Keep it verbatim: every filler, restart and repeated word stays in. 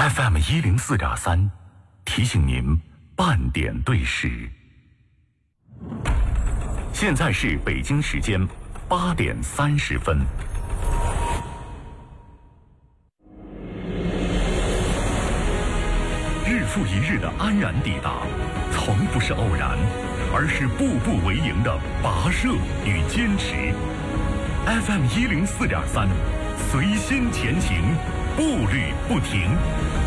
F M 一零四点三，提醒您半点对时。现在是北京时间八点三十分。日复一日的安然抵达，从不是偶然，而是步步为营的跋涉与坚持。F M 一零四点三，随心前行，步履不停。